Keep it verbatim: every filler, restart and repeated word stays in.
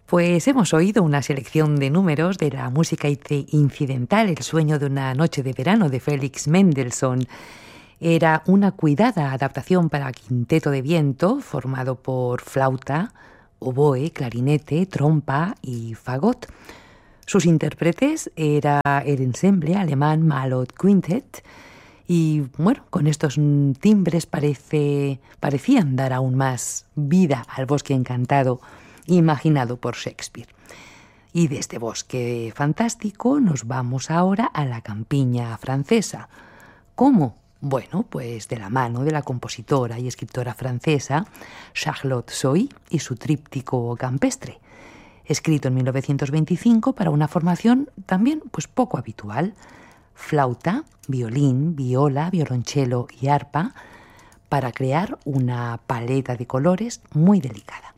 Pues hemos oído una selección de números de la música incidental El sueño de una noche de verano de Félix Mendelssohn. Era una cuidada adaptación para quinteto de viento formado por flauta, oboe, clarinete, trompa y fagot. Sus intérpretes era el ensemble alemán Malot Quintet y, bueno, con estos timbres parece, parecían dar aún más vida al bosque encantado imaginado por Shakespeare. Y de este bosque fantástico nos vamos ahora a la campiña francesa. ¿Cómo? Bueno, pues de la mano de la compositora y escritora francesa Charlotte Sohy y su tríptico campestre, escrito en mil novecientos veinticinco para una formación también pues poco habitual: flauta, violín, viola, violonchelo y arpa, para crear una paleta de colores muy delicada.